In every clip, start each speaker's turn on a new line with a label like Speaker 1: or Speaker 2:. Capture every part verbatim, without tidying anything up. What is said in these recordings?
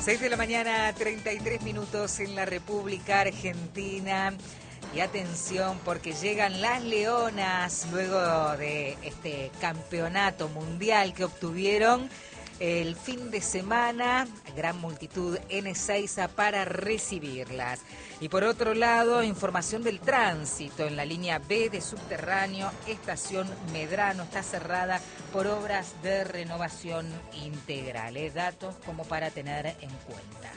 Speaker 1: seis de la mañana, treinta y tres minutos en la República Argentina. Y atención, porque llegan las Leonas luego de este campeonato mundial que obtuvieron el fin de semana, gran multitud en Ezeiza para recibirlas. Y por otro lado, información del tránsito en la línea B de subterráneo, estación Medrano está cerrada por obras de renovación integral. ¿eh? Datos como para tener en cuenta.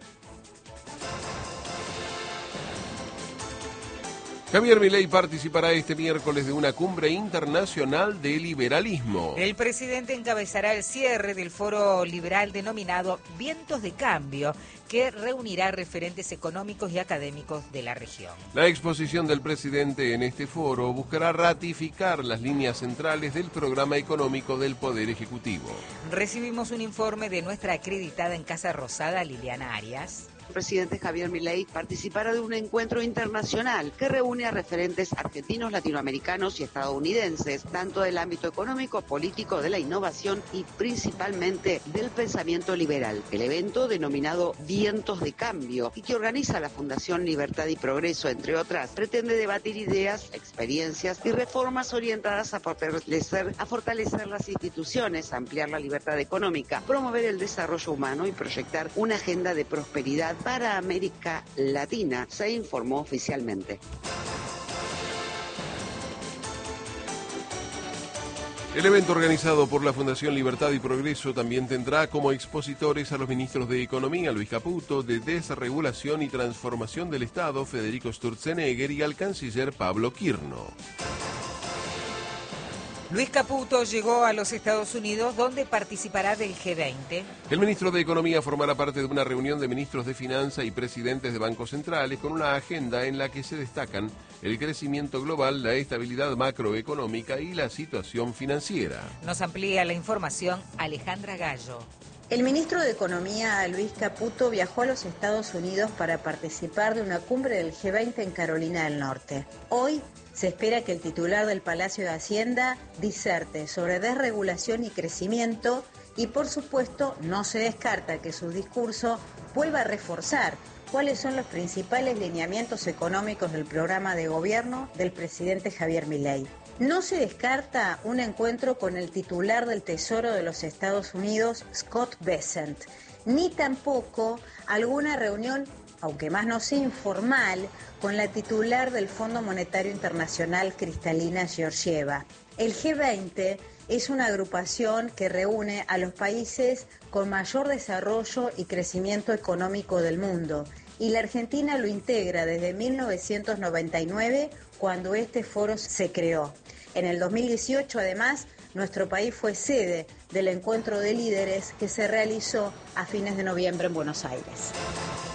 Speaker 2: Javier Milei participará este miércoles de una cumbre internacional de liberalismo.
Speaker 1: El presidente encabezará el cierre del foro liberal denominado Vientos de Cambio, que reunirá referentes económicos y académicos de la región.
Speaker 2: La exposición del presidente en este foro buscará ratificar las líneas centrales del programa económico del Poder Ejecutivo.
Speaker 1: Recibimos un informe de nuestra acreditada en Casa Rosada, Liliana Arias.
Speaker 3: El presidente Javier Milei participará de un encuentro internacional que reúne a referentes argentinos, latinoamericanos y estadounidenses, tanto del ámbito económico, político, de la innovación y principalmente del pensamiento liberal. El evento, denominado Vientos de Cambio y que organiza la Fundación Libertad y Progreso, entre otras, pretende debatir ideas, experiencias y reformas orientadas a fortalecer, a fortalecer las instituciones, ampliar la libertad económica, promover el desarrollo humano y proyectar una agenda de prosperidad para América Latina, se informó oficialmente.
Speaker 2: El evento organizado por la Fundación Libertad y Progreso también tendrá como expositores a los ministros de Economía, Luis Caputo, de Desregulación y Transformación del Estado, Federico Sturzenegger, y al canciller Pablo Quirno.
Speaker 1: Luis Caputo llegó a los Estados Unidos, donde participará del G veinte.
Speaker 2: El ministro de Economía formará parte de una reunión de ministros de Finanza y presidentes de bancos centrales con una agenda en la que se destacan el crecimiento global, la estabilidad macroeconómica y la situación financiera.
Speaker 1: Nos amplía la información Alejandra Gallo.
Speaker 4: El ministro de Economía, Luis Caputo, viajó a los Estados Unidos para participar de una cumbre del G veinte en Carolina del Norte. Hoy se espera que el titular del Palacio de Hacienda diserte sobre desregulación y crecimiento y, por supuesto, no se descarta que su discurso vuelva a reforzar cuáles son los principales lineamientos económicos del programa de gobierno del presidente Javier Milei. No se descarta un encuentro con el titular del Tesoro de los Estados Unidos, Scott Bessent, ni tampoco alguna reunión, aunque más no sea informal, con la titular del Fondo Monetario Internacional, Kristalina Georgieva. El G veinte es una agrupación que reúne a los países con mayor desarrollo y crecimiento económico del mundo, y la Argentina lo integra desde mil novecientos noventa y nueve, cuando este foro se creó. En el dos mil dieciocho, además, nuestro país fue sede del encuentro de líderes que se realizó a fines de noviembre en Buenos Aires.